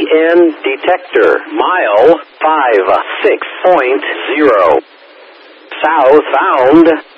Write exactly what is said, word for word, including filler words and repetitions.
N detector. Mile five six point zero. Southbound.